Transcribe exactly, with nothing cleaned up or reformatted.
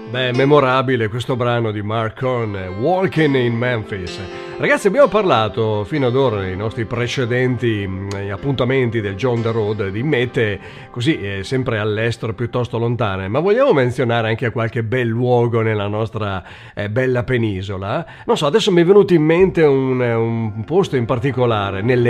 Beh, memorabile questo brano di Mark Cohn, Walking in Memphis. Ragazzi, abbiamo parlato fino ad ora nei nostri precedenti mh, appuntamenti del John the Road di mete così eh, sempre all'estero piuttosto lontane, ma vogliamo menzionare anche qualche bel luogo nella nostra eh, bella penisola? Non so, adesso mi è venuto in mente un, un posto in particolare nelle